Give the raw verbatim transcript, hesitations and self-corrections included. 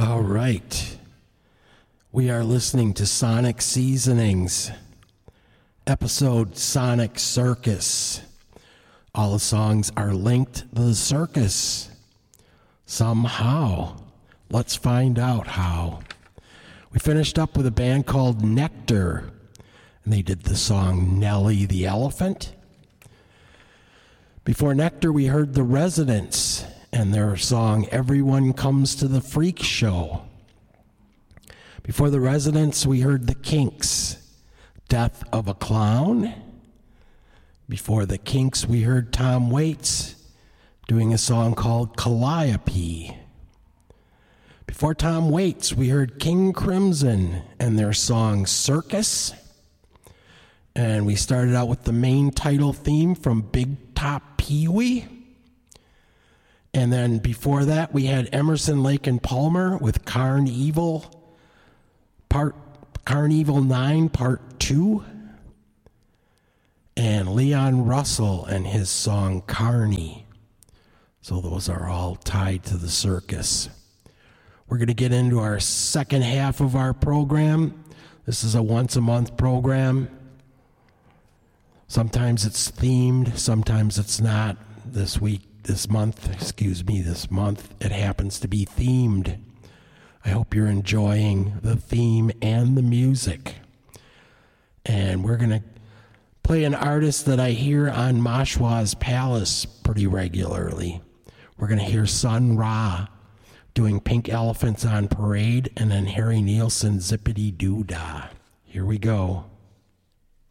All right. We are listening to Sonic Seasonings, episode Sonic Circus. All the songs are linked to the circus. Somehow. Let's find out how. We finished up with a band called Nectar, and they did the song Nellie the Elephant. Before Nectar, we heard The Residents and their song Everyone Comes to the Freak Show. Before The Residents, we heard The Kinks, Death of a Clown. Before The Kinks, we heard Tom Waits doing a song called Calliope. Before Tom Waits, we heard King Crimson and their song Circus. And we started out with the main title theme from Big Top Pee-wee. And then before that, we had Emerson, Lake and Palmer with Carnival, part Carnival nine, part two. And Leon Russell and his song Carney. So those are all tied to the circus. We're going to get into our second half of our program. This is a once a month program. Sometimes it's themed, sometimes it's not. This week, this month, excuse me, this month, it happens to be themed. I hope you're enjoying the theme and the music. And we're going to play an artist that I hear on Mashwa's Palace pretty regularly. We're going to hear Sun Ra doing Pink Elephants on Parade, and then Harry Nilsson Zippity Doo Dah. Here we go.